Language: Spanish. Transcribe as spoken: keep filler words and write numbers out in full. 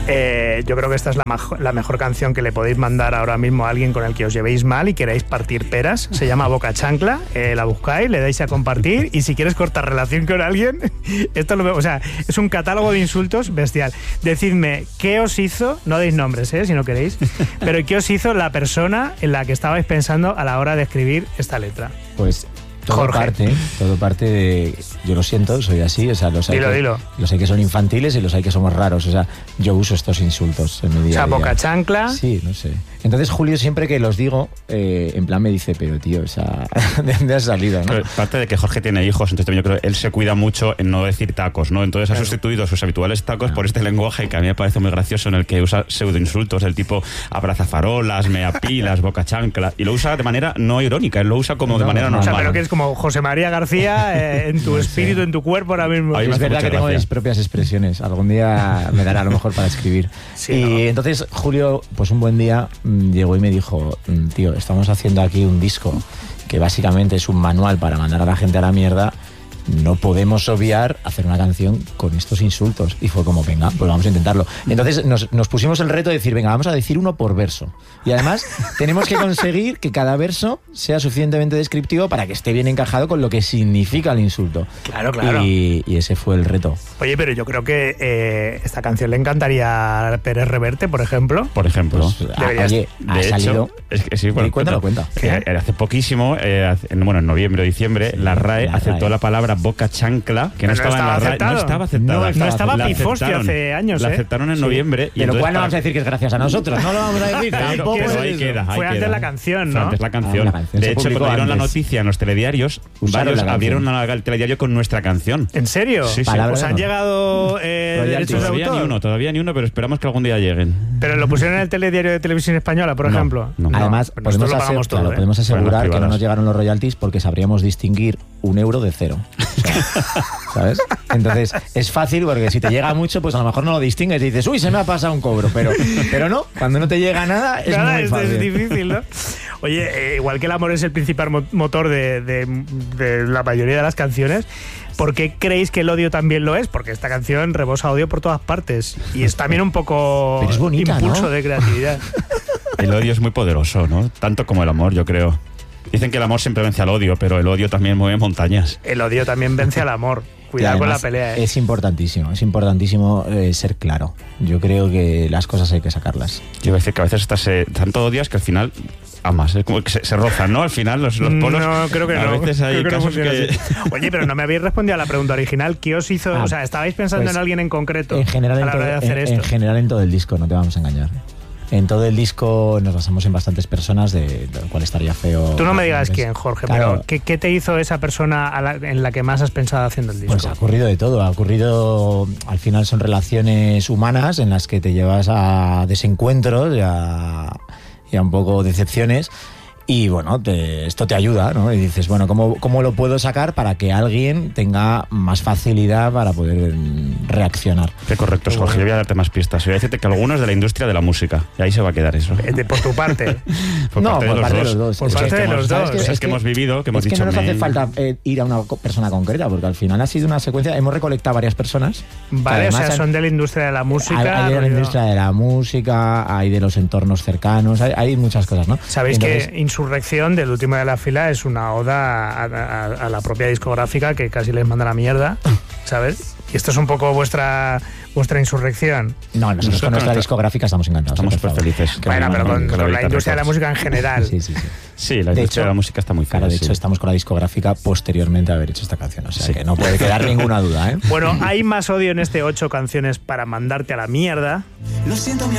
Eh, yo creo que esta es la, majo, la mejor canción que le podéis mandar ahora mismo a alguien con el que os llevéis mal y queráis partir peras. Se llama Boca Chancla, eh, la buscáis, le dais a compartir y si quieres cortar relación con alguien, esto lo, o sea, es un catálogo de insultos bestial. Decidme qué os hizo, no deis nombres, eh, si no queréis, pero qué os hizo la persona en la que estabais pensando a la hora de escribir esta letra. Pues todo Jorge. parte, todo parte de... Yo lo siento, soy así, o sea, los hay, Dilo, que, dilo. los hay que son infantiles y los hay que somos raros, o sea, yo uso estos insultos en mi día O sea, a día. Boca Chancla. Sí, no sé. Entonces Julio siempre que los digo, eh, en plan me dice, pero tío, o sea, ¿de dónde has salido, no? Pero parte de que Jorge tiene hijos, entonces también yo creo que él se cuida mucho en no decir tacos, ¿no? Entonces ha sustituido sus habituales tacos por este lenguaje que a mí me parece muy gracioso, en el que usa pseudoinsultos del tipo abrazafarolas, meapilas, boca chancla, y lo usa de manera no irónica, él lo usa como No, de manera no, O sea, normal. pero que es como José María García eh, en tu No sé. espíritu, en tu cuerpo ahora mismo. Ahí me Es hace verdad mucha que tengo gracia. mis propias expresiones. Algún día me dará a lo mejor para escribir. Sí, y ¿no? entonces Julio, pues un buen día mmm, llegó y me dijo, mmm, tío, estamos haciendo aquí un disco que básicamente es un manual para mandar a la gente a la mierda. No podemos obviar hacer una canción con estos insultos. Y fue como, venga, pues vamos a intentarlo. Entonces nos, nos pusimos el reto de decir, venga, vamos a decir uno por verso. Y además tenemos que conseguir que cada verso sea suficientemente descriptivo para que esté bien encajado con lo que significa el insulto. Claro, claro. Y, y ese fue el reto. Oye, pero yo creo que eh, esta canción le encantaría a Pérez Reverte, por ejemplo. Por ejemplo. Pues, Deberías- oye, ha De salido... hecho, es que sí, bueno, Sí, cuéntalo, cuenta. que hace poquísimo, eh, hace- bueno, en noviembre o diciembre, Sí, la RAE la aceptó RAE. la palabra boca chancla, que no, Pero no estaba en la estaba RAE. aceptado. No estaba aceptada. No No estaba La Pifostio aceptaron. hace años, La ¿eh? aceptaron en Sí. noviembre. Y De lo entonces cual no para- vamos a decir que es gracias a nosotros, no lo vamos a decir. Pero, Tampoco pero es ahí eso. queda, ahí Fue antes queda. la canción, Fue ¿no? antes la canción. Ah, la canción De se hecho, publicó cuando dieron la antes. noticia en los telediarios, Usaron varios la abrieron canción. una- el telediario con nuestra canción. ¿En serio? Sí, sí. Palabra ¿Os de han honor. llegado eh, Royalties. derechos de Todavía autor? ni uno, todavía ni uno, pero esperamos que algún día lleguen. Pero lo pusieron en el telediario de Televisión Española, por No, ejemplo. no. Además, pero podemos, nosotros lo ase- pagamos todo, claro, ¿eh? podemos Fueron las asegurar que no privadas. nos llegaron los royalties porque sabríamos distinguir un euro de cero. O sea, ¿sabes? Entonces, es fácil porque si te llega mucho, pues a lo mejor no lo distingues y dices, uy, se me ha pasado un cobro. Pero, pero no, cuando no te llega nada, es Nada, muy es, fácil. es difícil, ¿no? Oye, eh, igual que el amor es el principal mo- motor de, de- de la mayoría de las canciones, ¿por qué creéis que el odio también lo es? Porque esta canción rebosa odio por todas partes y es también un poco Pero es bonita, impulso ¿no? de creatividad. El odio es muy poderoso, ¿no? Tanto como el amor, yo creo. Dicen que el amor siempre vence al odio, pero el odio también mueve montañas. El odio también vence al amor. Y Cuidado con la además, pelea, ¿eh? Es importantísimo, es importantísimo eh, ser claro. Yo creo que las cosas hay que sacarlas. Yo voy a decir que a veces estás, eh, tanto odias que al final amas. Es como que se, se rozan, ¿no? Al final los, los polos... No, creo que a no. veces hay Creo que no casos funciona que... así. Oye, pero no me habéis respondido a la pregunta original. ¿Qué os hizo? Ah, o sea, ¿estabais pensando pues, en alguien en concreto En general, a en la todo, hora de hacer en- esto? en general en todo el disco, no te vamos a engañar. En todo el disco nos basamos en bastantes personas, de, de lo cual estaría feo. Tú no me digas Entonces, quién, Jorge, claro, pero ¿qué, qué te hizo esa persona a la- en la que más has pensado haciendo el disco? Pues ha ocurrido de todo, ha ocurrido, al final son relaciones humanas en las que te llevas a desencuentros y a, y a un poco decepciones y bueno, te- esto te ayuda, ¿no? Y dices, bueno, ¿cómo, ¿cómo lo puedo sacar para que alguien tenga más facilidad para poder mm, reaccionar? Qué correcto, Jorge. Yo voy a darte más pistas. Voy a decirte que algunos de la industria de la música. Y ahí se va a quedar eso. Eh, de- por tu parte. Por no, parte de por los parte de dos. los dos. Por Es que parte de hemos- los ¿sabes dos. qué? Es que hemos vivido, que hemos es que dicho, no nos hace me- falta eh, ir a una co- persona concreta, porque al final ha sido una secuencia, hemos recolectado varias personas. que Vale, o además sea, han- son de la industria de la música. Hay, hay de la rollo- industria de la música, hay de los entornos cercanos, hay, hay muchas cosas, ¿no? Sabéis Entonces, que Insurrección, del último de la fila, es una oda a, a- a la propia discográfica que casi les manda la mierda, ¿sabes? Y esto es un poco vuestra vuestra insurrección. No, nosotros Nosotros con nuestra nuestra- discográfica estamos encantados. Estamos por súper favor. felices. Que Bueno, nos pero mandan con, con con la Vita industria de la Records. música en general. Sí, sí, sí. Sí, la De industria hecho- de la música está muy fea. Claro, de sí. hecho estamos con la discográfica posteriormente a haber hecho esta canción, o sea Sí. que no puede quedar ninguna duda, ¿eh? Bueno, hay más odio en este ocho canciones para mandarte a la mierda. Lo siento, mi